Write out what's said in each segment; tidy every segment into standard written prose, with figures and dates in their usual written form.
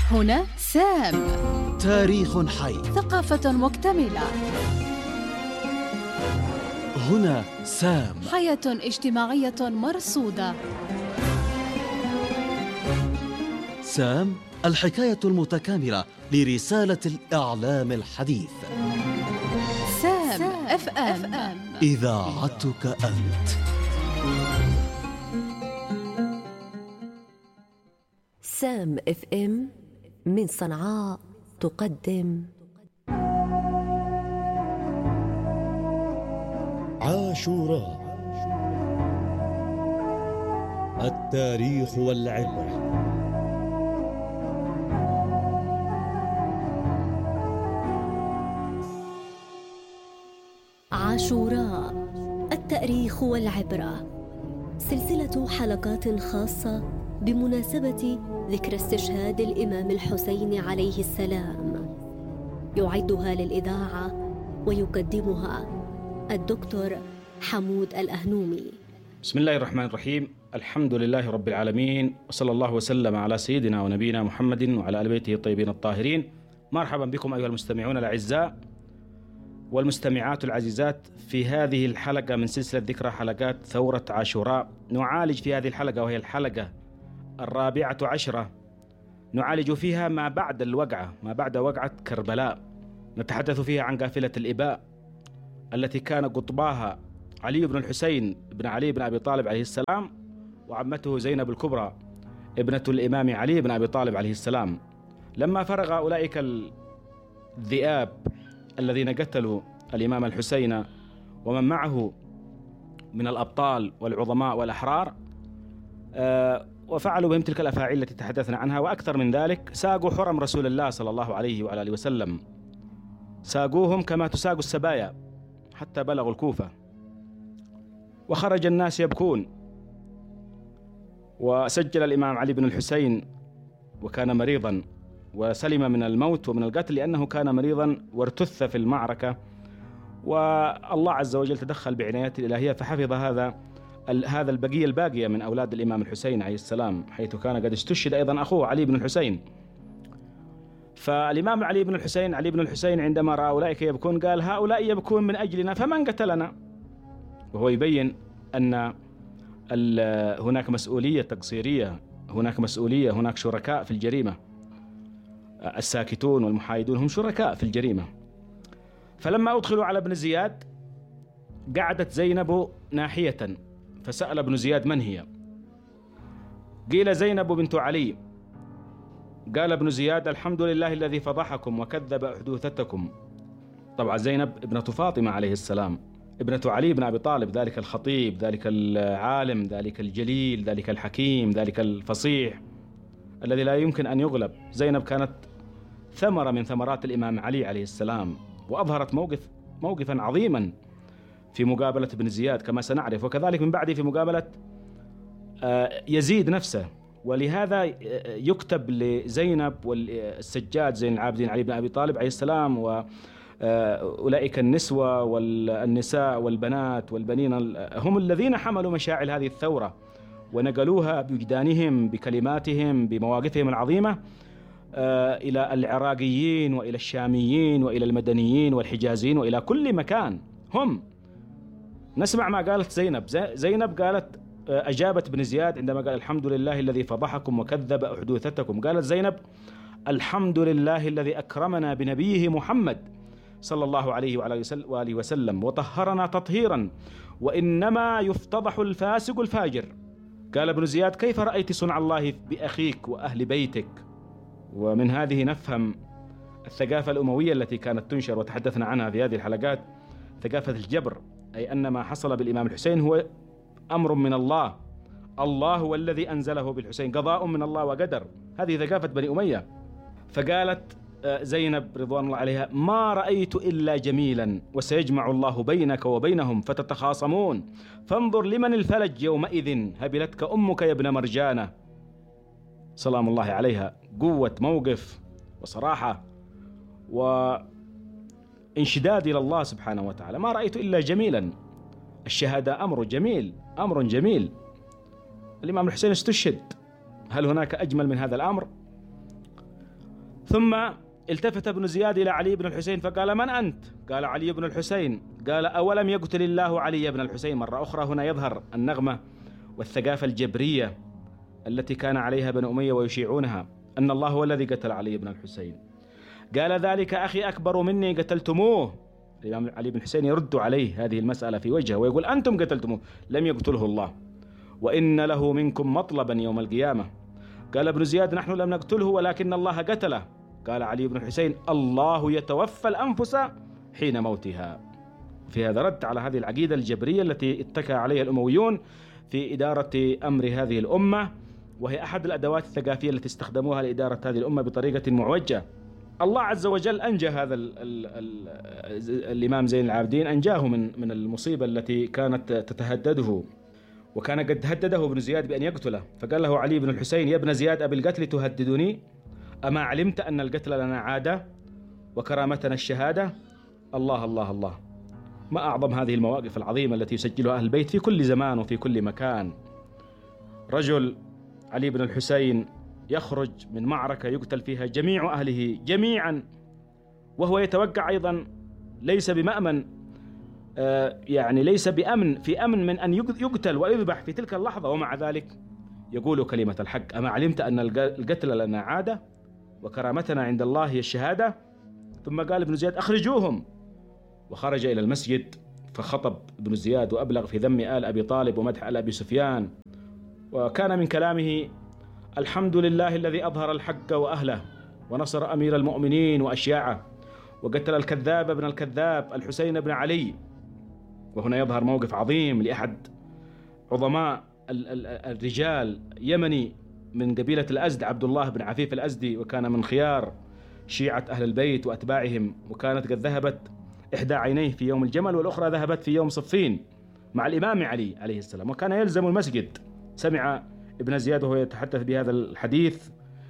هنا سام. تاريخ حي، ثقافة مكتملة. هنا سام. حياة اجتماعية مرصودة. سام، الحكاية المتكاملة لرسالة الإعلام الحديث. سام اف ام، إذاعتك أنت. سام اف ام من صنعاء تقدم عاشوراء، التاريخ والعبرة. عاشوراء، التاريخ والعبرة، سلسلة حلقات خاصة بمناسبة ذكرى استشهاد الإمام الحسين عليه السلام. يعدها للإذاعة ويقدمها الدكتور حمود الأهنومي. بسم الله الرحمن الرحيم. الحمد لله رب العالمين، وصلى الله وسلم على سيدنا ونبينا محمد وعلى آل بيته الطيبين الطاهرين. مرحبا بكم أيها المستمعون الأعزاء والمستمعات العزيزات في هذه الحلقة من سلسلة ذكرى حلقات ثورة عاشوراء. نعالج في هذه الحلقة، وهي الحلقة 14، نعالج فيها ما بعد الوقعة، ما بعد وقعة كربلاء. نتحدث فيها عن قافلة الإباء التي كان قطباها علي بن الحسين بن علي بن أبي طالب عليه السلام، وعمته زينب الكبرى ابنة الإمام علي بن أبي طالب عليه السلام. لما فرغ أولئك الذئاب الذين قتلوا الإمام الحسين ومن معه من الأبطال والعظماء والأحرار، وفعلوا بهم تلك الأفاعيل التي تحدثنا عنها وأكثر من ذلك، ساقوا حرم رسول الله صلى الله عليه وعلى آله وسلم، ساقوهم كما تساق السبايا حتى بلغوا الكوفة، وخرج الناس يبكون. وسجل الإمام علي بن الحسين وكان مريضا، وسلم من الموت ومن القتل لأنه كان مريضا وارتث في المعركة، والله عز وجل تدخل بعنايته الإلهية فحفظ هذا الباقية من أولاد الإمام الحسين عليه السلام، حيث كان قد استشهد أيضا أخوه علي بن الحسين. فالإمام علي بن الحسين عندما رأى أولئك يبكون قال: هؤلاء يبكون من أجلنا فمن قتلنا؟ وهو يبين أن هناك مسؤولية تقصيرية، هناك مسؤولية، هناك شركاء في الجريمة. الساكتون والمحايدون هم شركاء في الجريمة. فلما أدخلوا على ابن زياد قعدت زينب ناحية، فسأل ابن زياد: من هي؟ قيل: زينب بنت علي. قال ابن زياد: الحمد لله الذي فضحكم وكذب أحدوثتكم. طبعا زينب ابنة فاطمة عليه السلام، ابنة علي بن أبي طالب، ذلك الخطيب، ذلك العالم، ذلك الجليل، ذلك الحكيم، ذلك الفصيح الذي لا يمكن أن يغلب. زينب كانت ثمرة من ثمرات الإمام علي عليه السلام، وأظهرت موقفا عظيما في مقابلة ابن زياد كما سنعرف، وكذلك من بعده في مقابلة يزيد نفسه. ولهذا يكتب لزينب والسجاد زين العابدين علي بن أبي طالب عليه السلام وأولئك النسوة والنساء والبنات والبنين هم الذين حملوا مشاعل هذه الثورة ونقلوها بوجدانهم بكلماتهم بمواقفهم العظيمة إلى العراقيين وإلى الشاميين وإلى المدنيين والحجازيين وإلى كل مكان. هم نسمع ما قالت زينب قالت، أجابت ابن زياد عندما قال: الحمد لله الذي فضحكم وكذب أحدوثتكم. قالت زينب: الحمد لله الذي أكرمنا بنبيه محمد صلى الله عليه وآله وسلم وطهرنا تطهيرا، وإنما يفتضح الفاسق الفاجر. قال ابن زياد: كيف رأيت صنع الله بأخيك وأهل بيتك؟ ومن هذه نفهم الثقافة الأموية التي كانت تنشر وتحدثنا عنها في هذه الحلقات، ثقافة الجبر، أي أن ما حصل بالإمام الحسين هو أمر من الله، الله هو الذي أنزله بالحسين، قضاء من الله وقدر. هذه ثقافة بني أمية. فقالت زينب رضوان الله عليها: ما رأيت إلا جميلا، وسيجمع الله بينك وبينهم فتتخاصمون، فانظر لمن الفلج يومئذ، هبلتك أمك يا ابن مرجانة. سلام الله عليها، قوة موقف وصراحة وانشداد إلى الله سبحانه وتعالى. ما رأيت إلا جميلا. الشهادة أمر جميل، أمر جميل. الإمام الحسين استشهد، هل هناك أجمل من هذا الأمر؟ ثم التفت ابن زياد إلى علي بن الحسين فقال: من أنت؟ قال: علي بن الحسين. قال: أولم يقتل الله علي بن الحسين؟ مرة أخرى هنا يظهر النغمة والثقافة الجبرية التي كان عليها بنو أمية ويشيعونها، أن الله هو الذي قتل علي بن الحسين. قال: ذلك أخي أكبر مني قتلتموه. الإمام علي بن الحسين يرد عليه هذه المسألة في وجهه ويقول: أنتم قتلتموه، لم يقتله الله، وإن له منكم مطلبا يوم القيامة. قال ابن زياد: نحن لم نقتله ولكن الله قتله. قال علي بن الحسين: الله يتوفى الأنفس حين موتها. في هذا رد على هذه العقيدة الجبرية التي اتكى عليها الأمويون في إدارة أمر هذه الأمة، وهي أحد الأدوات الثقافية التي استخدموها لإدارة هذه الأمة بطريقة معوجة. الله عز وجل أنجى هذا الإمام زين العابدين، أنجاه من المصيبة التي كانت تتهدده، وكان قد هدده ابن زياد بأن يقتله. فقال له علي بن الحسين: يا ابن زياد، أبي القتل تهددني؟ أما علمت أن القتل لنا عادة وكرامتنا الشهادة؟ الله الله الله، ما أعظم هذه المواقف العظيمة التي يسجلها أهل البيت في كل زمان وفي كل مكان. رجل علي بن الحسين يخرج من معركة يقتل فيها جميع أهله جميعا، وهو يتوقع أيضا ليس بمأمن، يعني ليس في أمن من أن يقتل ويذبح في تلك اللحظة، ومع ذلك يقول كلمة الحق: أما علمت أن القتل لنا عادة وكرامتنا عند الله هي الشهادة؟ ثم قال ابن زياد: أخرجوهم. وخرج إلى المسجد فخطب ابن زياد وأبلغ في ذم آل أبي طالب ومدح آل أبي سفيان، وكان من كلامه: الحمد لله الذي أظهر الحق وأهله ونصر أمير المؤمنين وأشياعه وقتل الكذاب ابن الكذاب الحسين بن علي. وهنا يظهر موقف عظيم لأحد عظماء الرجال يمني من قبيلة الأزد، عبد الله بن عفيف الأزدي، وكان من خيار شيعة أهل البيت وأتباعهم، وكانت قد ذهبت إحدى عينيه في يوم الجمل والأخرى ذهبت في يوم صفين مع الإمام علي عليه السلام، وكان يلزم المسجد. سمع ابن زياد وهو يتحدث بهذا الحديث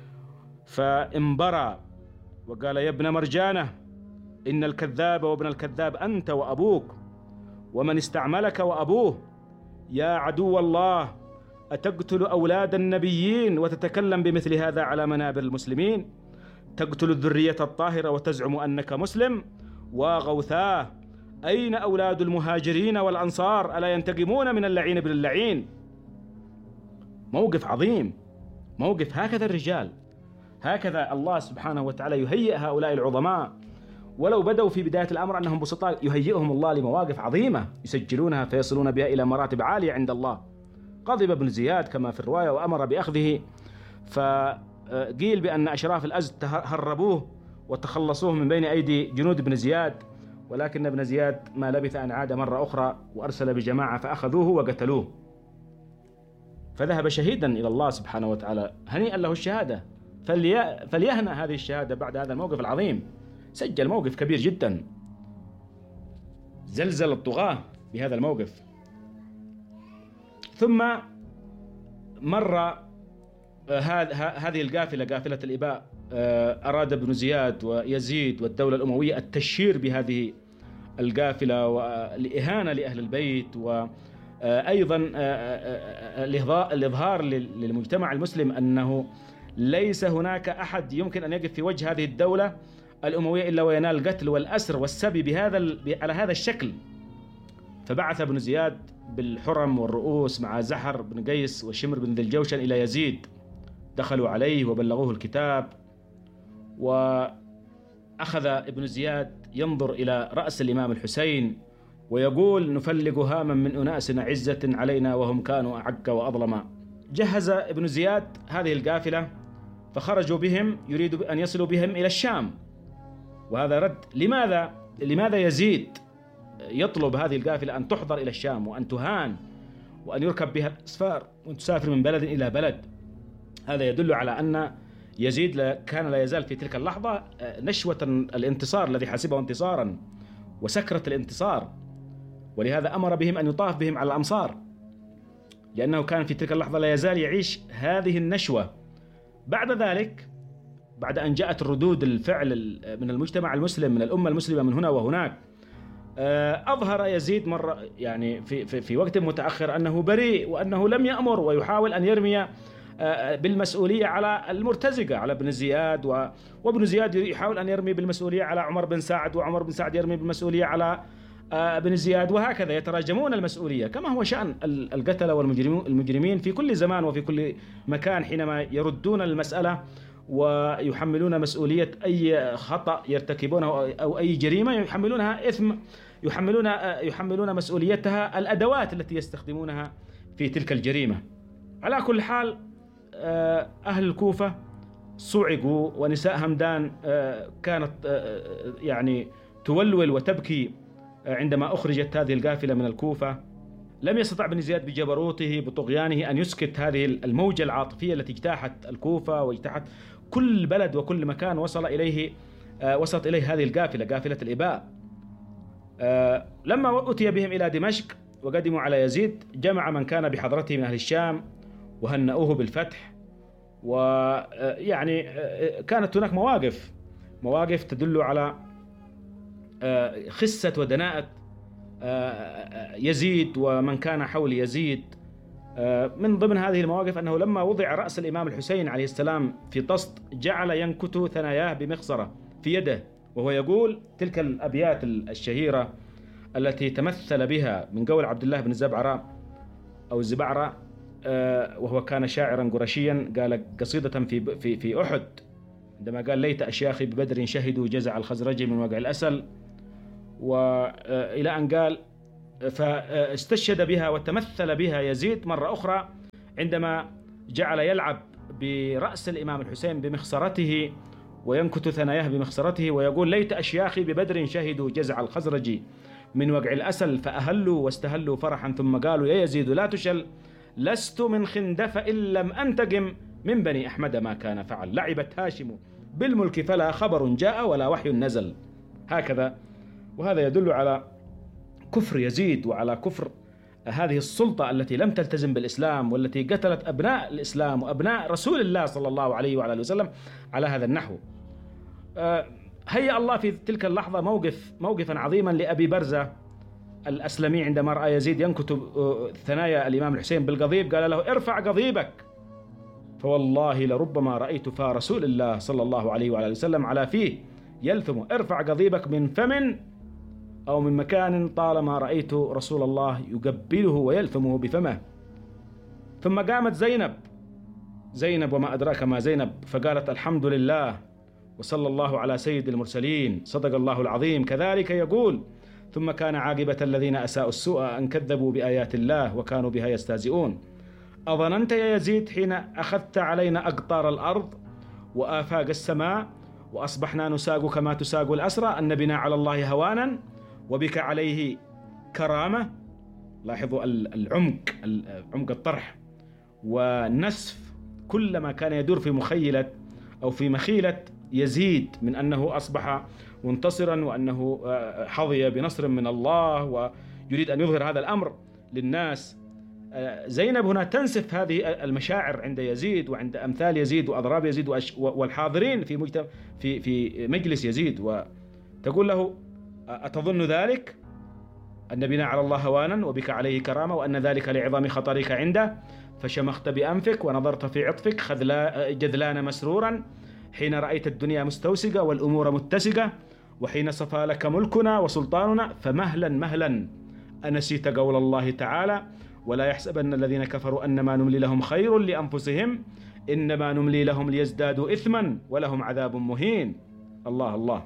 فانبرى وقال: يا ابن مرجانة، إن الكذاب وابن الكذاب أنت وأبوك ومن استعملك وأبوه، يا عدو الله، أتقتل أولاد النبيين وتتكلم بمثل هذا على منابر المسلمين؟ تقتل الذرية الطاهرة وتزعم أنك مسلم؟ وغوثاه، أين أولاد المهاجرين والأنصار؟ ألا ينتقمون من اللعين بن اللعين؟ موقف عظيم، موقف. هكذا الرجال، هكذا الله سبحانه وتعالى يهيئ هؤلاء العظماء، ولو بدأوا في بداية الأمر أنهم بسطاء يهيئهم الله لمواقف عظيمة يسجلونها فيصلون بها إلى مراتب عالية عند الله. غضب ابن زياد كما في الرواية وأمر بأخذه، فقيل بأن أشراف الأزد هربوه وتخلصوه من بين أيدي جنود ابن زياد، ولكن ابن زياد ما لبث أن عاد مرة أخرى وأرسل بجماعة فأخذوه وقتلوه، فذهب شهيدا إلى الله سبحانه وتعالى، هنيئا له الشهادة، فليهنأ هذه الشهادة بعد هذا الموقف العظيم. سجل موقف كبير جدا، زلزل الطغاة بهذا الموقف. ثم مر هذه القافلة، قافلة الإباء، أراد ابن زياد ويزيد والدولة الأموية التشهير بهذه القافلة والإهانة لأهل البيت، وأيضا الإظهار للمجتمع المسلم أنه ليس هناك أحد يمكن أن يقف في وجه هذه الدولة الأموية إلا وينال القتل والأسر والسبي على هذا الشكل. فبعث ابن زياد بالحرم والرؤوس مع زحر بن قيس وشمر بن ذي الجوشن إلى يزيد، دخلوا عليه وبلغوه الكتاب، وأخذ ابن زياد ينظر إلى رأس الإمام الحسين ويقول: نفلق هاما من أناس عزة علينا وهم كانوا أعق وأظلما. جهز ابن زياد هذه القافلة فخرجوا بهم، يريد أن يصلوا بهم إلى الشام. وهذا رد، لماذا يزيد يطلب هذه القافلة أن تحضر إلى الشام وأن تهان وأن يركب بها الأسفار وأن تسافر من بلد إلى بلد؟ هذا يدل على أن يزيد كان لا يزال في تلك اللحظة نشوة الانتصار الذي حسبه انتصارا وسكرة الانتصار، ولهذا أمر بهم أن يطاف بهم على الأمصار، لأنه كان في تلك اللحظة لا يزال يعيش هذه النشوة. بعد ذلك، بعد أن جاءت الردود الفعل من المجتمع المسلم، من الأمة المسلمة من هنا وهناك، أظهر يزيد مرة يعني في وقت متأخر أنه بريء وأنه لم يأمر، ويحاول أن يرمي بالمسؤولية على المرتزقة، على ابن زياد، وابن زياد يحاول أن يرمي بالمسؤولية على عمر بن سعد، وعمر بن سعد يرمي بالمسؤولية على ابن زياد، وهكذا يتراجمون المسؤولية، كما هو شأن القتلة والمجرمين في كل زمان وفي كل مكان. حينما يردون المسألة ويحملون مسؤولية أي خطأ يرتكبونه أو أي جريمة، يحملونها إثم، يحملون مسؤوليتها الأدوات التي يستخدمونها في تلك الجريمة. على كل حال أهل الكوفة صعقوا، ونساء همدان كانت يعني تولول وتبكي عندما أخرجت هذه القافلة من الكوفة. لم يستطع ابن زياد بجبروته بطغيانه أن يسكت هذه الموجة العاطفية التي اجتاحت الكوفة واجتاحت كل بلد وكل مكان وصلت إليه هذه القافلة، قافلة الإباء. لما أتي بهم إلى دمشق وقدموا على يزيد، جمع من كان بحضرته من أهل الشام وهنأوه بالفتح. ويعني كانت هناك مواقف تدل على خسة ودناءة يزيد ومن كان حول يزيد. من ضمن هذه المواقف أنه لما وضع رأس الإمام الحسين عليه السلام في طست، جعل ينكت ثناياه بمخصرة في يده، وهو يقول تلك الأبيات الشهيرة التي تمثل بها من قول عبد الله بن الزبعرة أو الزبعرة، وهو كان شاعرا قرشيا، قال قصيدة في أحد عندما قال: ليت أشياخي ببدر شهدوا جزع الخزرج من وقع الأسل، وإلى أن قال فاستشهد بها وتمثل بها يزيد مرة أخرى عندما جعل يلعب برأس الإمام الحسين بمخصرته وينكت ثناياه بمخصرته ويقول: ليت أشياخي ببدر شهدوا جزع الخزرج من وقع الأسل فأهلوا واستهلوا فرحا ثم قالوا: يا يزيد لا تشل، لست من خندف إن لم أنتقم من بني أحمد ما كان فعل، لعبت هاشم بالملك فلا خبر جاء ولا وحي نزل. هكذا. وهذا يدل على كفر يزيد وعلى كفر هذه السلطة التي لم تلتزم بالإسلام والتي قتلت أبناء الإسلام وأبناء رسول الله صلى الله عليه وعلى وسلم على هذا النحو. هيأ الله في تلك اللحظة موقفا عظيما لأبي برزة الأسلمي عندما رأى يزيد ينكت ثنايا الإمام الحسين بالقضيب، قال له: ارفع قضيبك، فوالله لربما رأيت فا رسول الله صلى الله عليه وعلى وسلم على فيه يلثم، ارفع قضيبك من فم أو من مكان طالما رأيت رسول الله يقبله ويلثمه بفمه. ثم قامت زينب وما أدراك ما زينب، فقالت: الحمد لله وصلى الله على سيد المرسلين، صدق الله العظيم. كذلك يقول: ثم كان عاقبة الذين أساءوا السوء أن كذبوا بآيات الله وكانوا بها يستهزئون. أظننت يا يزيد حين أخذت علينا أقطار الأرض وآفاق السماء وأصبحنا نساق كما تساق الأسرى أن بنا على الله هوانا وبك عليه كرامة؟ لاحظوا عمق الطرح والنسف، كلما كان يدور في مخيلة أو في مخيلة يزيد من أنه أصبح منتصرا وأنه حظي بنصر من الله ويريد أن يظهر هذا الأمر للناس. زينب هنا تنسف هذه المشاعر عند يزيد وعند أمثال يزيد وأضراب يزيد والحاضرين في مجلس يزيد، وتقول له: أتظن ذلك أن بنا على الله هوانا وبك عليه كرامة وأن ذلك لعظم خطرك عنده؟ فشمخت بأنفك ونظرت في عطفك جذلان مسرورا حين رأيت الدنيا مستوسقة والأمور متسقة، وحين صفى لك ملكنا وسلطاننا فمهلا أنسيت قول الله تعالى: ولا يحسبن الذين كفروا أنما نملي لهم خير لأنفسهم إنما نملي لهم ليزدادوا إثما ولهم عذاب مهين. الله الله.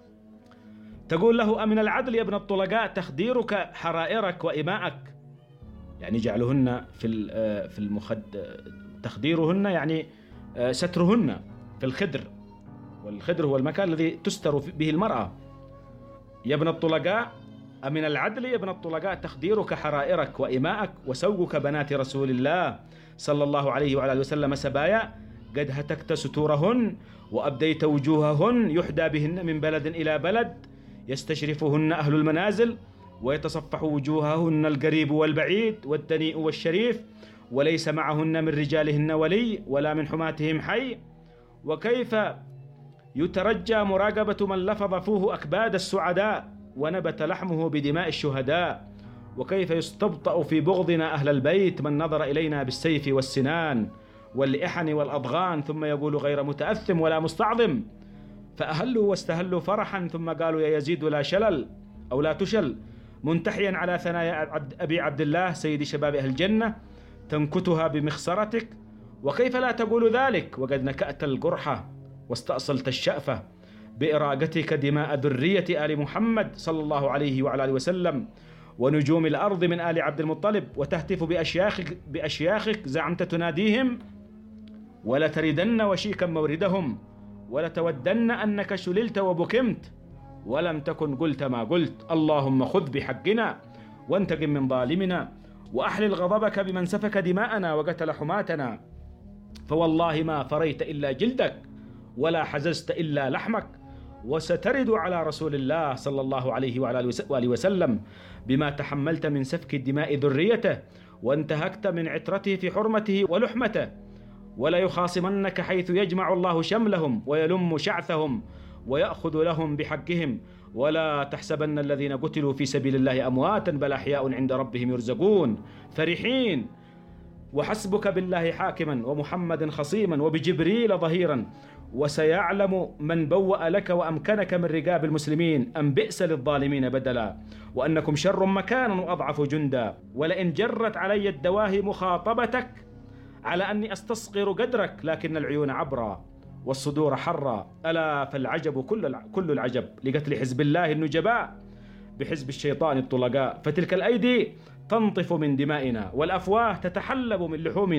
تقول له: أمن العدل يا ابن الطلقاء تخديرك حرائرك وإماءك، يعني جعلهن في تخديرهن يعني سترهن في الخدر، والخدر هو المكان الذي تستر به المرأة. يا ابن الطلقاء أمن العدل يا ابن الطلقاء تخديرك حرائرك وإماءك وسوقك بنات رسول الله صلى الله عليه وعلى وسلم سبايا، قد هتكت ستورهن وأبديت وجوههن يحدى بهن من بلد إلى بلد، يستشرفهن أهل المنازل ويتصفح وجوههن القريب والبعيد والدنيء والشريف، وليس معهن من رجالهن ولي ولا من حماتهم حي. وكيف يترجى مراقبة من لفظ فوه أكباد السعداء ونبت لحمه بدماء الشهداء، وكيف يستبطأ في بغضنا أهل البيت من نظر إلينا بالسيف والسنان، والإحن والأضغان، ثم يقول غير متأثم ولا مستعظم. فأهلوا واستهلوا فرحا، ثم قالوا يا يزيد لا شلل أو لا تشل، منتحيا على ثنايا أبي عبد الله سيد شباب أهل الجنة تنكتها بمخصرتك. وكيف لا تقول ذلك وقد نكأت القرحة واستأصلت الشأفة بإراقتك دماء ذرية آل محمد صلى الله عليه وعلى آله وسلم ونجوم الأرض من آل عبد المطلب، وتهتف بأشياخك زعمت تناديهم، ولتردن وشيكا موردهم، ولتودن أنك شللت وبكمت ولم تكن قلت ما قلت. اللهم خذ بحقنا وانتقم من ظالمنا، وأحلل غضبك بمن سفك دماءنا وقتل حماتنا، فوالله ما فريت إلا جلدك ولا حززت إلا لحمك، وسترد على رسول الله صلى الله عليه وعلى آله وسلم بما تحملت من سفك دماء ذريته، وانتهكت من عترته في حرمته ولحمته، ولا يخاصمنك حيث يجمع الله شملهم ويلم شعثهم ويأخذ لهم بحقهم. ولا تحسبن الذين قتلوا في سبيل الله أمواتا بل أحياء عند ربهم يرزقون فرحين. وحسبك بالله حاكما ومحمد خصيما وبجبريل ظهيرا، وسيعلم من بوأ لك وأمكنك من رقاب المسلمين أم بئس للظالمين بدلا، وأنكم شر مكانا وأضعف جندا. ولئن جرت علي الدواهي مخاطبتك على أني أستصغر قدرك، لكن العيون عبرا والصدور حرا. ألا فالعجب كل العجب لقتل حزب الله النجباء بحزب الشيطان الطلقاء، فتلك الأيدي تنطف من دمائنا والأفواه تتحلب من لحومنا.